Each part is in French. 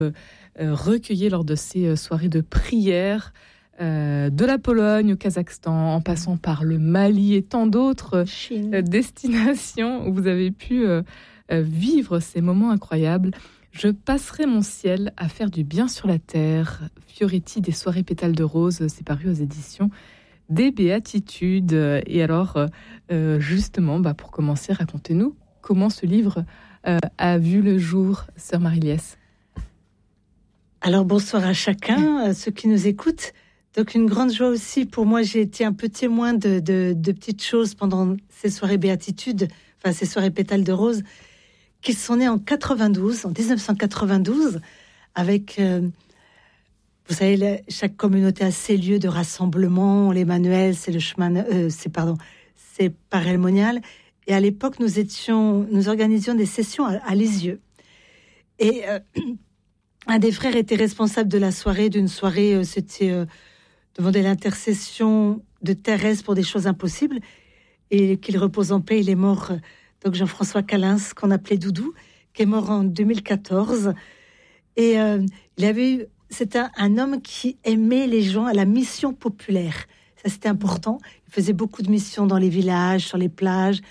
recueillis lors de ces soirées de prière, de la Pologne au Kazakhstan, en passant par le Mali et tant d'autres destinations où vous avez pu vivre ces moments incroyables. Je passerai mon ciel à faire du bien sur la terre. Fioretti des soirées pétales de rose, c'est paru aux éditions des Béatitudes. Et alors, justement, pour commencer, racontez-nous comment ce livre a vu le jour, sœur Marie-Liesse. Alors, bonsoir à chacun, ceux qui nous écoutent. Donc, une grande joie aussi pour moi. J'ai été un peu témoin de petites choses pendant ces soirées Béatitudes, enfin, ces soirées pétales de rose, qui sont nées en 1992, avec, vous savez, chaque communauté a ses lieux de rassemblement. L'Emmanuel, c'est le chemin, c'est Parel Monial. Et à l'époque, nous organisions des sessions à Lisieux. Et un des frères était responsable de la soirée, d'une soirée, c'était demander l'intercession de Thérèse pour des choses impossibles, et qu'il repose en paix. Il est mort. Donc Jean-François Calins, qu'on appelait Doudou, qui est mort en 2014. Et c'était un homme qui aimait les gens à la mission populaire. Ça, c'était important. Il faisait beaucoup de missions dans les villages, sur les plages.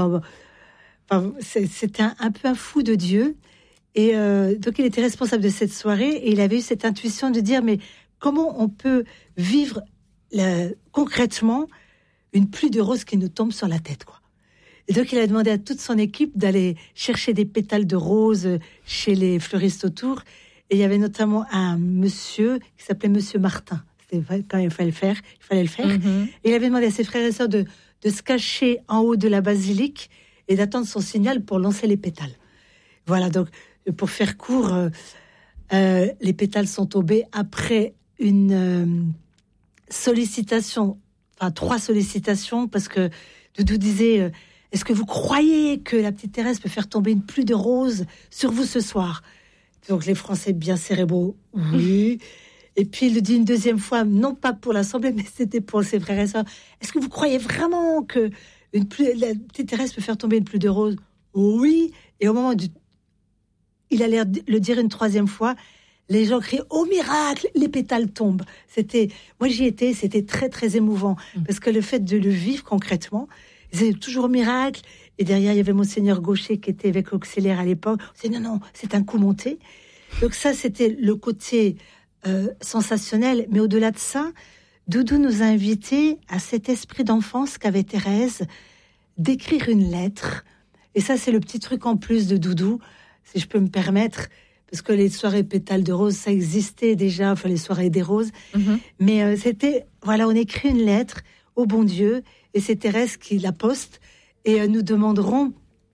C'était un peu un fou de Dieu. Et donc, il était responsable de cette soirée. Et il avait eu cette intuition de dire, mais comment on peut vivre concrètement une pluie de roses qui nous tombe sur la tête, quoi. Et donc, il a demandé à toute son équipe d'aller chercher des pétales de roses chez les fleuristes autour. Et il y avait notamment un monsieur qui s'appelait Monsieur Martin. C'était quand il fallait le faire. Mm-hmm. Et il avait demandé à ses frères et sœurs de se cacher en haut de la basilique et d'attendre son signal pour lancer les pétales. Voilà, donc, pour faire court, les pétales sont tombés après une sollicitation, enfin 3 sollicitations, parce que Doudou disait... Est-ce que vous croyez que la petite Thérèse peut faire tomber une pluie de roses sur vous ce soir? Donc les Français bien cérébraux, oui. Et puis il le dit une deuxième fois, non pas pour l'Assemblée, mais c'était pour ses frères et sœurs. Est-ce que vous croyez vraiment que la petite Thérèse peut faire tomber une pluie de roses? Oui. Et au moment il allait le dire une 3e fois, les gens crient « Au miracle !» Les pétales tombent. Moi j'y étais, c'était très très émouvant. Parce que le fait de le vivre concrètement, c'est toujours miracle. Et derrière, il y avait Monseigneur Gaucher qui était évêque auxiliaire à l'époque. C'est non, c'est un coup monté. Donc ça, c'était le côté sensationnel. Mais au-delà de ça, Doudou nous a invités à cet esprit d'enfance qu'avait Thérèse d'écrire une lettre. Et ça, c'est le petit truc en plus de Doudou, si je peux me permettre, parce que les soirées pétales de rose, ça existait déjà, enfin les soirées des roses. Mm-hmm. Mais c'était, voilà, on écrit une lettre au bon Dieu. Et c'est Thérèse qui la poste. Et nous demanderons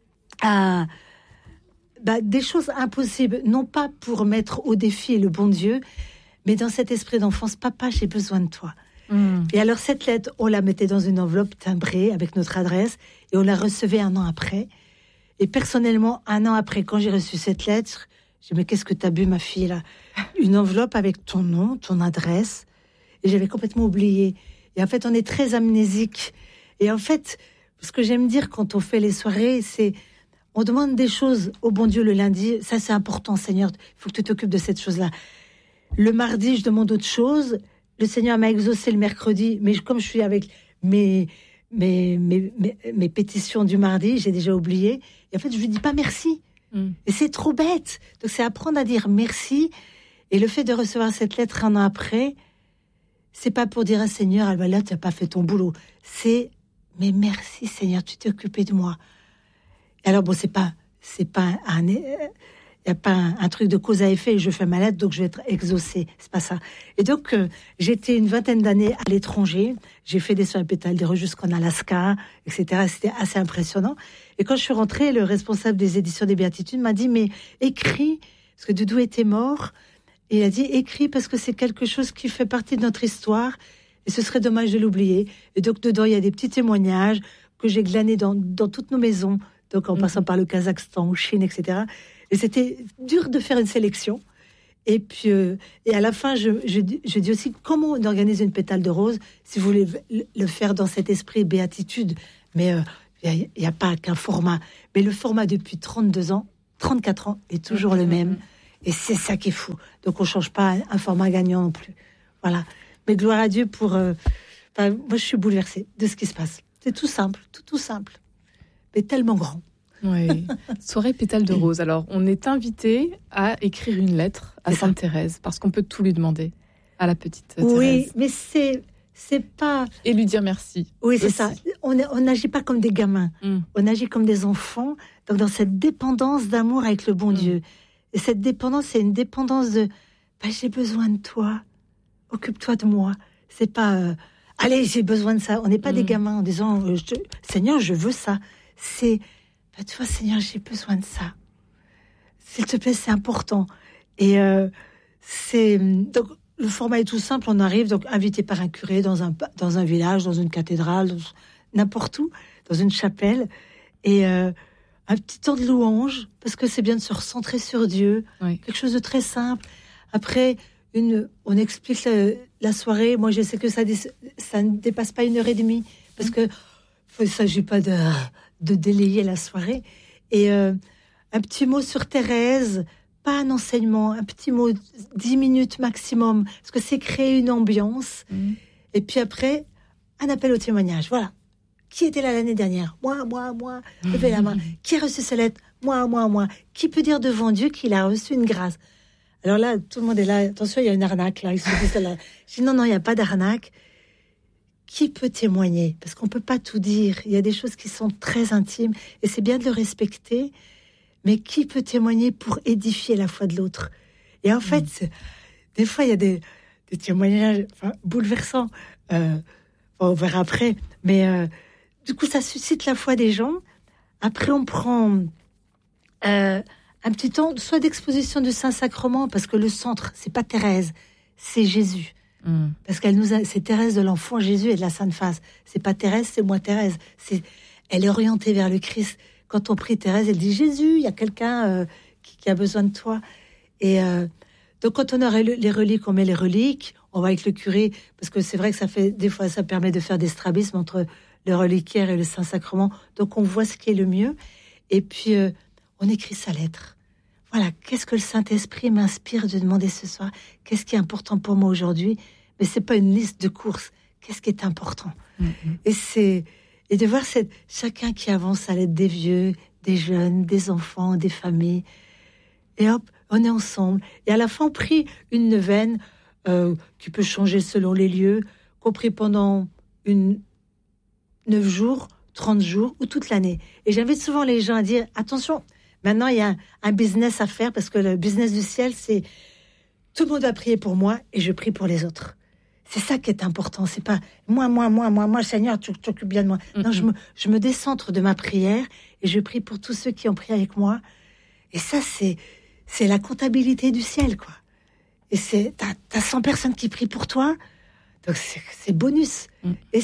des choses impossibles, non pas pour mettre au défi le bon Dieu, mais dans cet esprit d'enfance, papa, j'ai besoin de toi. Et alors cette lettre, on la mettait dans une enveloppe timbrée avec notre adresse et on la recevait 1 an après. Et personnellement, 1 an après, quand j'ai reçu cette lettre, j'ai dit, mais qu'est-ce que t'as bu, ma fille, là? Une enveloppe avec ton nom, ton adresse. Et j'avais complètement oublié. Et en fait, on est très amnésique. Et en fait, ce que j'aime dire quand on fait les soirées, c'est on demande des choses au bon Dieu le lundi. Ça, c'est important, Seigneur. Il faut que tu t'occupes de cette chose-là. Le mardi, je demande autre chose. Le Seigneur m'a exaucé le mercredi. Mais comme je suis avec mes pétitions du mardi, j'ai déjà oublié. Et en fait, je lui dis pas merci. Et c'est trop bête. Donc, c'est apprendre à dire merci. Et le fait de recevoir cette lettre 1 an après, c'est pas pour dire à Seigneur, ah ben là, tu n'as pas fait ton boulot. C'est, mais merci Seigneur, tu t'es occupé de moi. Et alors, bon, c'est pas il n'y a pas un truc de cause à effet, je fais ma lettre, donc je vais être exaucée. C'est pas ça. Et donc, j'étais une 20aine d'années à l'étranger. J'ai fait des soirées pétales des roses jusqu'en Alaska, etc. C'était assez impressionnant. Et quand je suis rentrée, le responsable des éditions des Béatitudes m'a dit, mais écris, parce que Doudou était mort. Et il a dit, écris, parce que c'est quelque chose qui fait partie de notre histoire. Et ce serait dommage de l'oublier. Et donc, dedans, il y a des petits témoignages que j'ai glanés dans toutes nos maisons. Donc, en passant par le Kazakhstan, Chine, etc. Et c'était dur de faire une sélection. Et puis, et à la fin, je dis aussi comment on organise une pétale de rose, si vous voulez le faire dans cet esprit béatitude. Mais il n'y a pas qu'un format. Mais le format depuis 32 ans, 34 ans, est toujours le même. Et c'est ça qui est fou. Donc, on change pas un format gagnant non plus. Voilà. Mais gloire à Dieu pour... moi, je suis bouleversée de ce qui se passe. C'est tout simple, tout simple. Mais tellement grand. Oui. Soirée pétale de rose. Alors, on est invité à écrire une lettre à Sainte Thérèse, parce qu'on peut tout lui demander à la petite Thérèse. Oui, mais c'est pas... Et lui dire merci. Oui, c'est aussi. ça. On n'agit pas comme des gamins. On agit comme des enfants. Donc, dans cette dépendance d'amour avec le bon Dieu. Et cette dépendance, c'est une dépendance de... j'ai besoin de toi. Occupe-toi de moi. C'est pas... allez, j'ai besoin de ça. On n'est pas des gamins en disant Seigneur, je veux ça. C'est tu vois, Seigneur, j'ai besoin de ça. S'il te plaît, c'est important. Et c'est donc le format est tout simple. On arrive donc invité par un curé dans un village, dans une cathédrale, n'importe où, dans une chapelle, et un petit temps de louange parce que c'est bien de se recentrer sur Dieu. Oui. Quelque chose de très simple. Après. On explique la soirée. Moi, je sais que ça ne dépasse pas 1h30 parce que il ne s'agit pas de délayer la soirée. Et un petit mot sur Thérèse, pas un enseignement, un petit mot, 10 minutes maximum, parce que c'est créer une ambiance. Et puis après, un appel au témoignage. Voilà. Qui était là l'année dernière ? Moi. Levez la main. Qui a reçu cette lettre ? Moi. Qui peut dire devant Dieu qu'il a reçu une grâce ? Alors là, tout le monde est là. Attention, il y a une arnaque là. Je dis non, il n'y a pas d'arnaque. Qui peut témoigner ? Parce qu'on ne peut pas tout dire. Il y a des choses qui sont très intimes et c'est bien de le respecter. Mais qui peut témoigner pour édifier la foi de l'autre ? Et en fait, des fois, il y a des témoignages bouleversants. On verra après. Mais du coup, ça suscite la foi des gens. Après, on prend... un petit temps, soit d'exposition du Saint-Sacrement, parce que le centre, c'est pas Thérèse, c'est Jésus. Parce c'est Thérèse de l'enfant Jésus et de la Sainte Face. C'est pas Thérèse, c'est moi Thérèse. Elle est orientée vers le Christ. Quand on prie Thérèse, elle dit Jésus, il y a quelqu'un qui a besoin de toi. Et donc quand on a les reliques, on met les reliques. On va avec le curé, parce que c'est vrai que des fois, ça permet de faire des strabismes entre le reliquaire et le Saint-Sacrement. Donc on voit ce qui est le mieux. Et puis on écrit sa lettre. Voilà, qu'est-ce que le Saint-Esprit m'inspire de demander ce soir ? Qu'est-ce qui est important pour moi aujourd'hui ? Mais c'est pas une liste de courses. Qu'est-ce qui est important ? Et de voir chacun qui avance à l'aide des vieux, des jeunes, des enfants, des familles. Et hop, on est ensemble. Et à la fin, on prie une neuvaine qui peut changer selon les lieux, qu'on prie pendant 9 jours, 30 jours ou toute l'année. Et j'invite souvent les gens à dire attention. Maintenant, il y a un business à faire parce que le business du ciel, c'est tout le monde va prier pour moi et je prie pour les autres. C'est ça qui est important. C'est pas moi, Seigneur, tu t'occupes bien de moi. Non, je me décentre de ma prière et je prie pour tous ceux qui ont prié avec moi. Et ça, c'est la comptabilité du ciel, quoi. Et t'as 100 personnes qui prient pour toi, donc c'est bonus. Et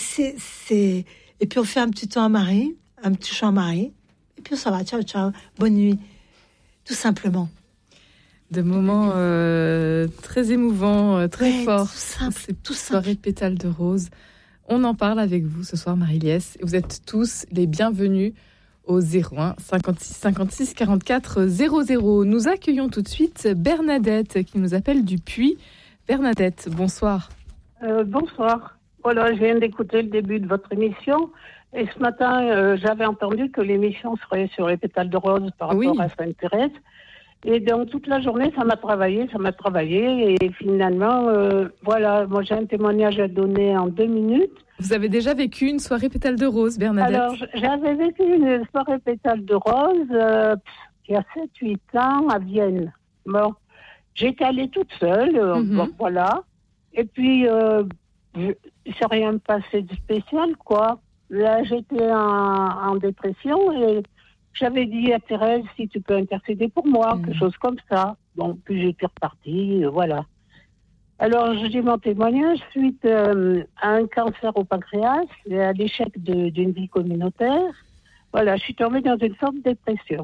et puis on fait un petit temps à Marie, un petit chant à Marie. Et puis ça va, ciao, bonne nuit. Tout simplement. Des moments très émouvants, très forts. Tout simple. Soirée pétale de rose. On en parle avec vous ce soir, Marie-Liesse. Vous êtes tous les bienvenus au 01 56 56 44 00. Nous accueillons tout de suite Bernadette qui nous appelle du Puy. Bernadette, bonsoir. Bonsoir. Voilà, je viens d'écouter le début de votre émission. Et ce matin, j'avais entendu que l'émission serait sur les pétales de rose par rapport à Sainte-Thérèse. Et donc, toute la journée, ça m'a travaillé. Et finalement, voilà, moi, j'ai un témoignage à donner en 2 minutes. Vous avez déjà vécu une soirée pétale de rose, Bernadette ? Alors, j'avais vécu une soirée pétale de rose il y a 7-8 ans à Vienne. Bon, j'étais allée toute seule, bon, voilà. Et puis, il ne s'est rien passé de spécial, quoi. Là, j'étais en dépression et j'avais dit à Thérèse, si tu peux intercéder pour moi, quelque chose comme ça. Bon, puis j'étais repartie, voilà. Alors, je dis mon témoignage suite à un cancer au pancréas et à l'échec d'une vie communautaire. Voilà, je suis tombée dans une sorte de dépression.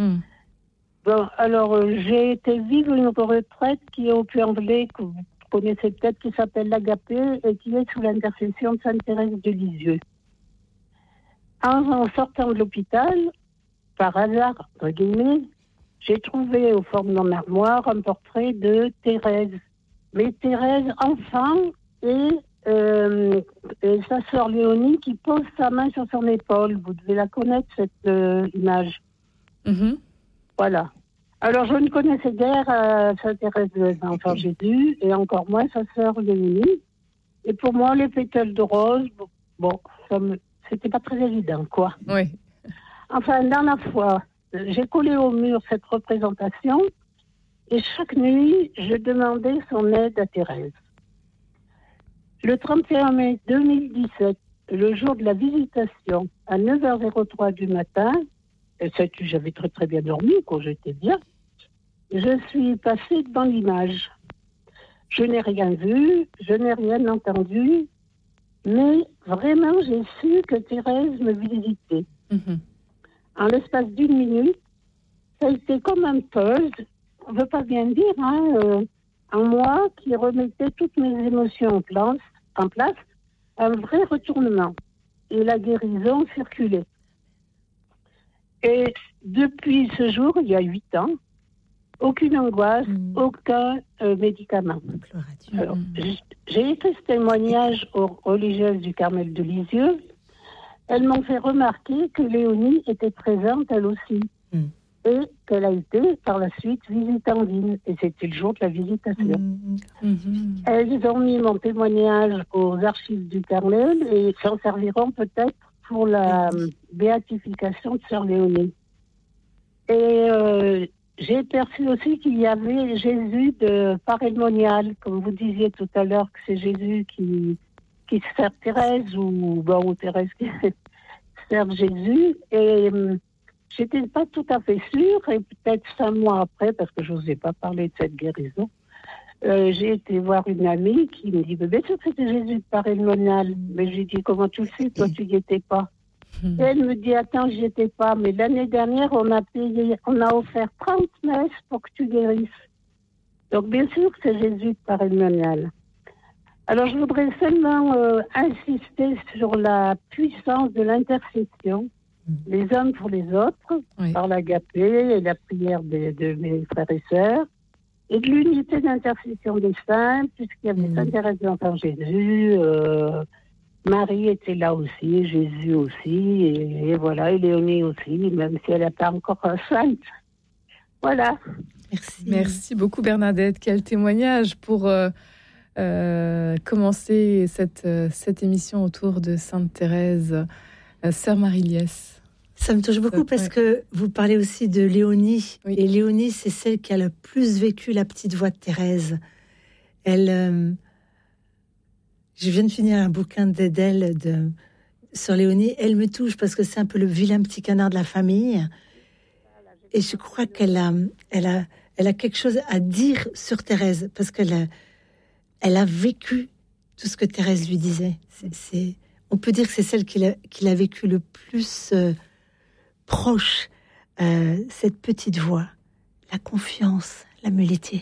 Bon, alors, j'ai été vivre une retraite qui est au Puy-en-Velay, que vous connaissez peut-être, qui s'appelle l'Agapé et qui est sous l'intercession de Sainte-Thérèse de Lisieux. En sortant de l'hôpital, par hasard, entre guillemets, j'ai trouvé au fond de mon armoire un portrait de Thérèse. Mais Thérèse, enfant, et sa sœur Léonie qui pose sa main sur son épaule. Vous devez la connaître, cette image. Mm-hmm. Voilà. Alors, je ne connaissais guère Sainte Thérèse de l'Enfant Jésus, et encore moins sa sœur Léonie. Et pour moi, les pétales de rose, c'était pas très évident, quoi. Oui. Enfin, dans la foi, j'ai collé au mur cette représentation, et chaque nuit, je demandais son aide à Thérèse. Le 31 mai 2017, le jour de la visitation, à 9h03 du matin, et j'avais très très bien dormi, quand j'étais bien, je suis passée devant l'image. Je n'ai rien vu, je n'ai rien entendu, mais vraiment j'ai su que Thérèse me visitait. Mm-hmm. En l'espace d'une minute, ça a été comme un puzzle, on ne veut pas bien dire, en moi qui remettait toutes mes émotions en place, un vrai retournement. Et la guérison circulait. Et depuis ce jour, il y a 8 ans, aucune angoisse, aucun médicament. Alors, j'ai écrit ce témoignage aux religieuses du Carmel de Lisieux. Elles m'ont fait remarquer que Léonie était présente elle aussi. Et qu'elle a été par la suite visitandine. Et c'était le jour de la visitation. Elles ont mis mon témoignage aux archives du Carmel et s'en serviront peut-être pour la béatification de Sœur Léonie. Et j'ai perçu aussi qu'il y avait Jésus de parémonial, comme vous disiez tout à l'heure, que c'est Jésus qui sert Thérèse, ou Thérèse qui sert Jésus. Et j'étais pas tout à fait sûre, et peut-être 5 mois après, parce que je n'osais pas parler de cette guérison, j'ai été voir une amie qui me dit, bien sûr que c'était Jésus de parémonial. Mais j'ai dit, comment tu le sais, toi tu n'y étais pas. Et elle me dit, attends, j'y étais pas, mais l'année dernière, on a offert 30 messes pour que tu guérisses. Donc bien sûr que c'est Jésus de parémonial. Alors je voudrais seulement insister sur la puissance de l'intercession, les uns pour les autres, par l'agapé et la prière de mes frères et sœurs, et de l'unité d'intercession des saints, puisqu'il y avait Sainte Thérèse de l'Enfant Jésus, Marie était là aussi, Jésus aussi, et voilà, et Léonie aussi, même si elle n'est pas encore sainte. Voilà. Merci beaucoup Bernadette. Quel témoignage pour commencer cette émission autour de Sainte Thérèse. Sœur Marie-Liesse. Ça me touche beaucoup parce que vous parlez aussi de Léonie. Oui. Et Léonie, c'est celle qui a le plus vécu la petite voix de Thérèse. Je viens de finir un bouquin d'elle sur Léonie. Elle me touche parce que c'est un peu le vilain petit canard de la famille. Et je crois qu'elle a quelque chose à dire sur Thérèse parce qu'elle a vécu tout ce que Thérèse lui disait. On peut dire que c'est celle qui a vécu le plus proche, cette petite voix, la confiance, l'humilité.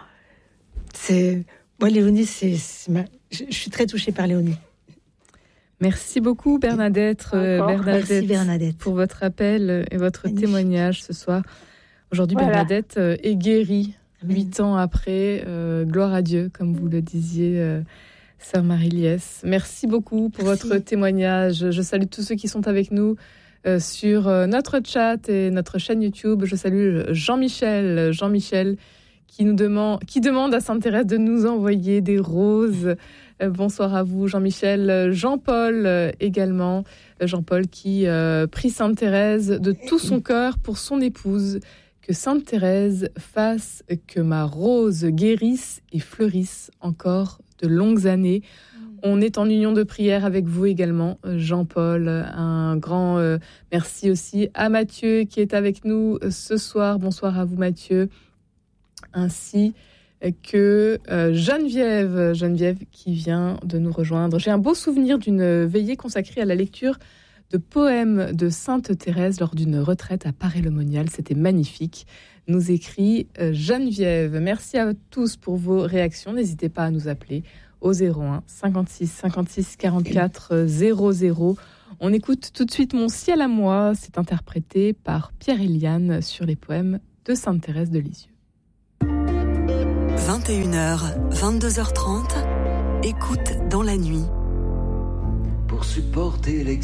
Moi, Léonie, je suis très touchée par Léonie. Merci beaucoup Bernadette. Merci Bernadette pour votre appel et votre témoignage ce soir. Aujourd'hui, Bernadette est guérie 8 ans après. Gloire à Dieu, comme vous le disiez. Sœur Marie-Liesse, merci beaucoup pour votre témoignage. Je salue tous ceux qui sont avec nous sur notre chat et notre chaîne YouTube. Je salue Jean-Michel qui demande à Sainte Thérèse de nous envoyer des roses. Bonsoir à vous Jean-Michel. Jean-Paul également. Jean-Paul qui prie Sainte Thérèse de tout son cœur pour son épouse. Que Sainte Thérèse fasse que ma rose guérisse et fleurisse encore de longues années. On est en union de prière avec vous également, Jean-Paul. Un grand merci aussi à Mathieu qui est avec nous ce soir. Bonsoir à vous Mathieu. Ainsi que Geneviève qui vient de nous rejoindre. J'ai un beau souvenir d'une veillée consacrée à la lecture de poèmes de Sainte Thérèse lors d'une retraite à Paray-le-Monial. C'était magnifique, nous écrit Geneviève. Merci à tous pour vos réactions. N'hésitez pas à nous appeler au 01 56 56 44 00. On écoute tout de suite Mon ciel à moi. C'est interprété par Pierre Eliane sur les poèmes de Sainte Thérèse de Lisieux. 21h, 22h30, écoute dans la nuit. Pour supporter l'exil.